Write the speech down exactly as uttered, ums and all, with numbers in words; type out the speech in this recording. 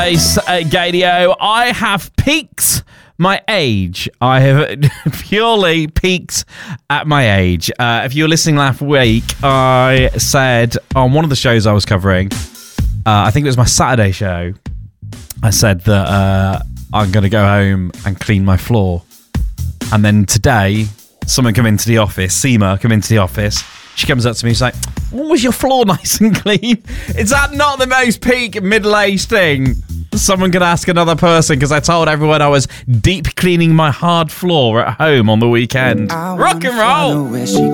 It's uh, Gadio. I have peaked my age. I have purely peaked at my age. Uh, if you were listening last week, I said on one of the shows I was covering, uh, I think it was my Saturday show, I said that uh, I'm going to go home and clean my floor. And then today, someone come into the office, Seema come into the office. She comes up to me, she's like, "What was your floor nice and clean?" Is that not the most peak middle-aged thing someone could ask another person? Because I told everyone I was deep cleaning my hard floor at home on the weekend. Rock and roll!